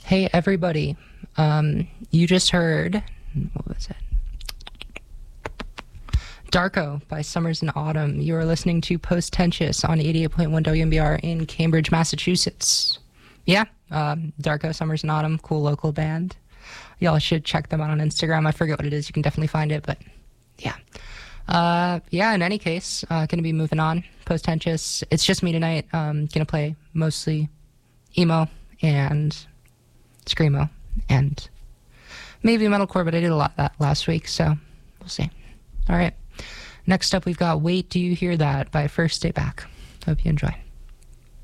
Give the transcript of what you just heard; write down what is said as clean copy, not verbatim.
Hey, everybody. You just heard, what was it? Darko by Summers and Autumn. You are listening to Post-Tentious on 88.1 WMBR in Cambridge, Massachusetts. Yeah, Darko, Summers and Autumn, cool local band. Y'all should check them out on Instagram. I forget what it is. You can definitely find it, but yeah. In any case, gonna be moving on. Post-Tentious. It's just me tonight. Gonna play mostly emo and screamo and maybe metalcore, but I did a lot of that last week, so we'll see. All right. Next up, we've got Wait, Do You Hear That by First Day Back. Hope you enjoy.